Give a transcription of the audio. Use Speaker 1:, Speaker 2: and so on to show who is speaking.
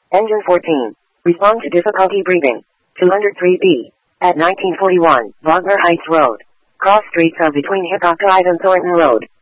Speaker 1: Engine 14. Respond to difficulty breathing. 203B. At 1941, Wagner Heights Road. Cross streets are between Hippocrates and Thornton Road.